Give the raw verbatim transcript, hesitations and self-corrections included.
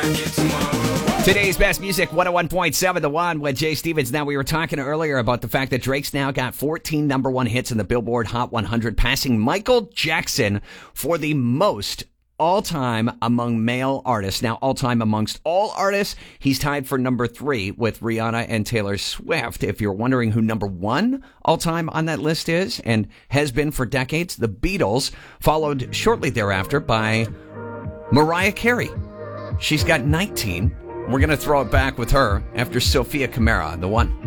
Today's best music, one oh one point seven The One with Jay Stevens. Now, we were talking earlier about the fact that Drake's now got fourteen number one hits in the Billboard Hot one hundred, passing Michael Jackson for the most all-time among male artists. Now, all-time amongst all artists, he's tied for number three with Rihanna and Taylor Swift. If you're wondering who number one all-time on that list is, and has been for decades, the Beatles, followed shortly thereafter by Mariah Carey. She's got nineteen. We're going to throw it back with her after Sophia Kamara, The One.